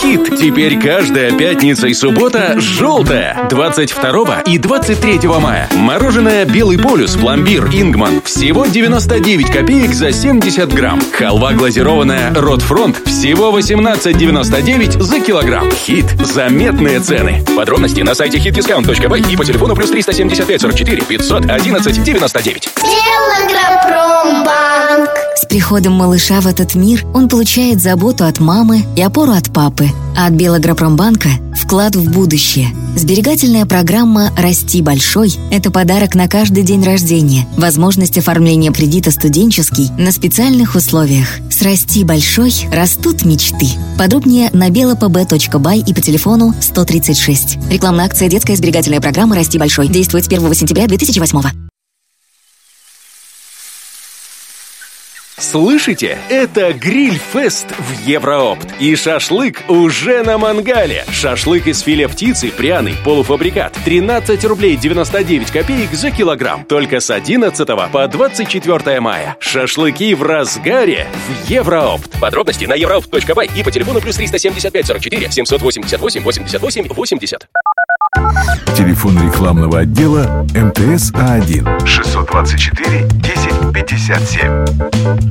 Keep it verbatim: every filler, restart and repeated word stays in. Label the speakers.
Speaker 1: Хит. Теперь каждая пятница и суббота желтая. двадцать второго и двадцать третьего мая. Мороженое «Белый полюс», пломбир «Ингман» всего девяносто девять копеек за семьдесят грамм. Халва глазированная «Ротфронт» всего восемнадцать девяносто девять за килограмм. Хит. Заметные цены. Подробности на сайте хит дискаунт точка бай и по телефону плюс триста семьдесят пять сорок четыре пятьсот одиннадцать девяносто девять.
Speaker 2: Белагропромбанк.
Speaker 3: С приходом малыша в этот мир он получает заботу от мамы и опору от папы. А от Белагропромбанка – вклад в будущее. Сберегательная программа «Расти большой» – это подарок на каждый день рождения. Возможность оформления кредита студенческий на специальных условиях. С «Расти большой» растут мечты. Подробнее на белапб точка бай и по телефону сто тридцать шесть. Рекламная акция «Детская сберегательная программа «Расти большой». Действует с первого сентября две тысячи восьмого.
Speaker 1: Слышите? Это гриль-фест в Евроопт. И шашлык уже на мангале. Шашлык из филе птицы, пряный, полуфабрикат. тринадцать рублей девяносто девять копеек за килограмм. Только с одиннадцатого по двадцать четвёртое мая. Шашлыки в разгаре в Евроопт. Подробности на евроопт точка бай и по телефону плюс триста семьдесят пять сорок четыре семьсот восемьдесят восемь восемьдесят восемь восемьдесят.
Speaker 4: Телефон рекламного отдела эм тэ эс А один шестьсот двадцать четыре десять пятьдесят семь.